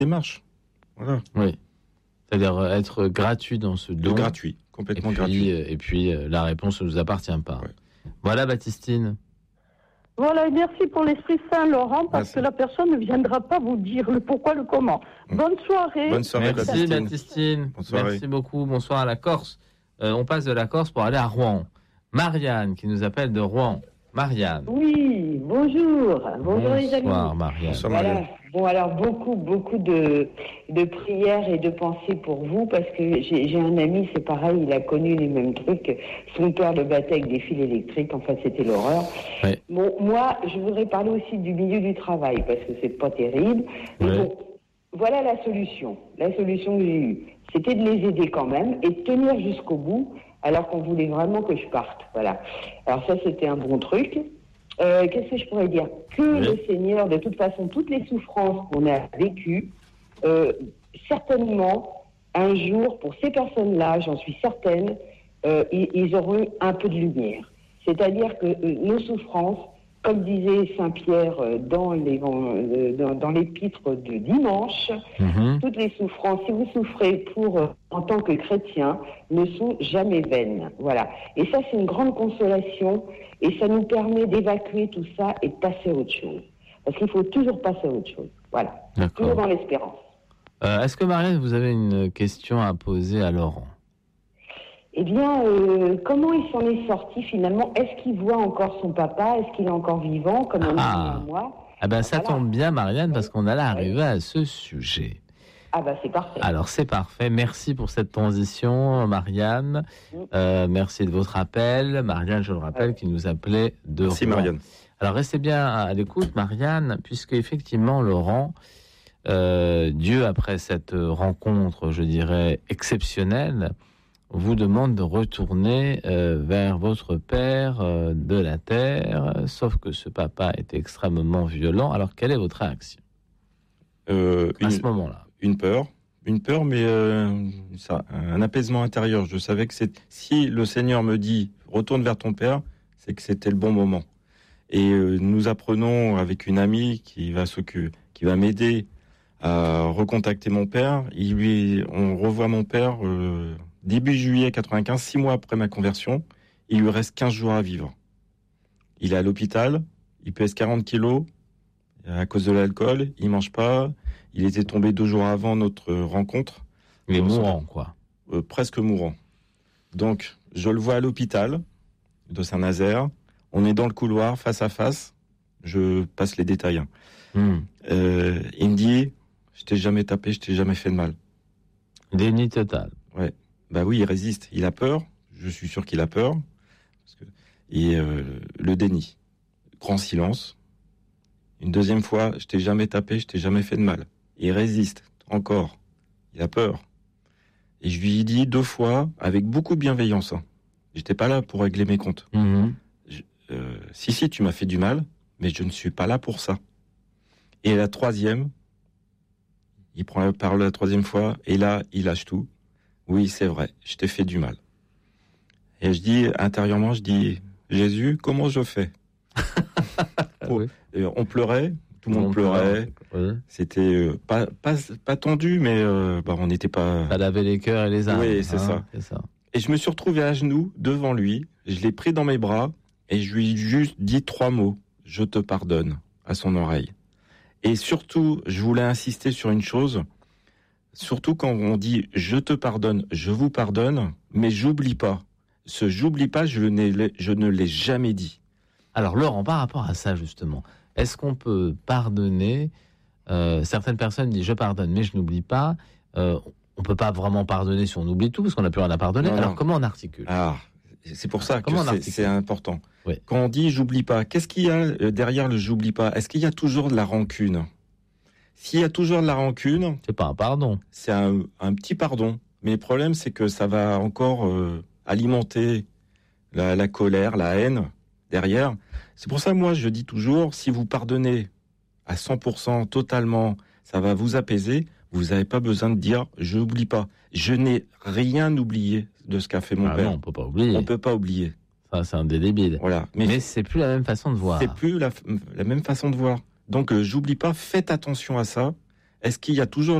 démarche. Voilà. Oui. C'est-à-dire être gratuit dans ce don. Gratuit, complètement gratuit. Et puis, la réponse ne nous appartient pas. Ouais. Voilà, Baptistine. Voilà, et merci pour l'Esprit Saint, Laurent, parce Merci. que la personne ne viendra pas vous dire le pourquoi, le comment. Bonne soirée. Bonne soirée, Merci, Baptistine. Baptistine. Bonsoir. Merci beaucoup. Bonsoir à la Corse. On passe de la Corse pour aller à Rouen. Marianne, qui nous appelle de Rouen. Marianne. Oui, bonjour. Bonjour les amis. Bonsoir, Marianne. Bonsoir, Voilà. Marianne. Bon, alors beaucoup de prières et de pensées pour vous, parce que j'ai un ami, c'est pareil, il a connu les mêmes trucs. Son père le battait avec des fils électriques, enfin c'était l'horreur. Ouais. Bon, moi, je voudrais parler aussi du milieu du travail, parce que c'est pas terrible. Mais Ouais. bon, voilà la solution. La solution que j'ai eue, c'était de les aider quand même et de tenir jusqu'au bout, alors qu'on voulait vraiment que je parte. Voilà. Alors ça, c'était un bon truc. Qu'est-ce que je pourrais dire? Que le Seigneur, de toute façon, toutes les souffrances qu'on a vécues, certainement, un jour, pour ces personnes-là, j'en suis certaine, ils auront un peu de lumière. C'est-à-dire que nos souffrances, comme disait Saint Pierre dans l'épître de dimanche, toutes les souffrances, si vous souffrez en tant que chrétien, ne sont jamais vaines. Voilà. Et ça, c'est une grande consolation, et ça nous permet d'évacuer tout ça et de passer à autre chose. Parce qu'il faut toujours passer à autre chose. Voilà. D'accord. Toujours dans l'espérance. Est-ce que, Marianne, vous avez une question à poser à Laurent? Eh bien, comment il s'en est sorti finalement? Est-ce qu'il voit encore son papa? Est-ce qu'il est encore vivant, comme un ami à moi? Ah ben, ça Voilà. tombe bien, Marianne, parce qu'on allait arriver à ce sujet. Ah bah c'est parfait. Alors, c'est parfait. Merci pour cette transition, Marianne. Merci de votre appel. Marianne, je le rappelle, qui nous appelait de Merci, Rouen. Marianne. Alors, restez bien à l'écoute, Marianne, puisque effectivement, Laurent, Dieu, après cette rencontre, je dirais, exceptionnelle, vous demande de retourner vers votre père de la terre, sauf que ce papa est extrêmement violent. Alors, quelle est votre réaction à ce moment-là? Une peur, mais un apaisement intérieur. Je savais que si le Seigneur me dit retourne vers ton père, c'est que c'était le bon moment. Et nous apprenons avec une amie qui va m'aider à recontacter mon père. On revoit mon père début juillet 95, 6 mois après ma conversion. Il lui reste 15 jours à vivre. Il est à l'hôpital, il pèse 40 kilos à cause de l'alcool, il mange pas. Il était tombé 2 jours avant notre rencontre. Il est mourant, quoi. Presque mourant. Donc, je le vois à l'hôpital de Saint-Nazaire. On est dans le couloir, face à face. Je passe les détails. Il me dit, je t'ai jamais tapé, je t'ai jamais fait de mal. Déni total. Ouais. Bah oui, il résiste. Il a peur. Je suis sûr qu'il a peur. Et le déni. Grand silence. Une deuxième fois, je t'ai jamais tapé, je t'ai jamais fait de mal. Il résiste, encore. Il a peur. Et je lui ai dit 2 fois, avec beaucoup de bienveillance. J'étais pas là pour régler mes comptes. Si, tu m'as fait du mal, mais je ne suis pas là pour ça. Et la troisième, il prend la parole la troisième fois, et là, il lâche tout. Oui, c'est vrai, je t'ai fait du mal. Et intérieurement, je dis, Jésus, comment je fais? Oui. On pleurait, tout le monde pleurait. Oui. C'était pas tendu, mais on n'était pas... Ça lavait les cœurs et les âmes. Oui, c'est ça. Et je me suis retrouvé à genoux devant lui, je l'ai pris dans mes bras, et je lui ai juste dit 3 mots, je te pardonne, à son oreille. Et surtout, je voulais insister sur une chose, surtout quand on dit je te pardonne, je vous pardonne, mais j'oublie pas. Ce j'oublie pas, je ne l'ai jamais dit. Alors Laurent, par rapport à ça justement, est-ce qu'on peut pardonner certaines personnes disent je pardonne mais je n'oublie pas. On peut pas vraiment pardonner si on oublie tout parce qu'on n'a plus rien à pardonner. Alors comment on articule? C'est pour ça que c'est important. Oui. Quand on dit j'oublie pas, qu'est-ce qu'il y a derrière le j'oublie pas? Est-ce qu'il y a toujours de la rancune? S'il y a toujours de la rancune, c'est pas un pardon. C'est un petit pardon. Mais le problème, c'est que ça va encore alimenter la colère, la haine derrière. C'est pour ça, moi, je dis toujours, si vous pardonnez à 100%, totalement, ça va vous apaiser. Vous n'avez pas besoin de dire « je n'oublie pas ». Je n'ai rien oublié de ce qu'a fait mon père. Non, on peut pas oublier. On peut pas oublier. Ça, c'est indélébile. Voilà. Mais c'est plus la même façon de voir. C'est plus la même façon de voir. Donc, j'oublie pas, faites attention à ça. Est-ce qu'il y a toujours